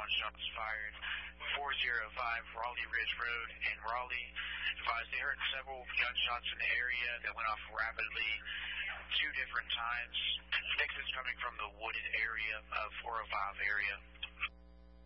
shots fired. 405 Raleigh Ridge Road in Raleigh. Advised they heard several gunshots in the area that went off rapidly 2 different times. Texas coming from the wooded area of 405 area.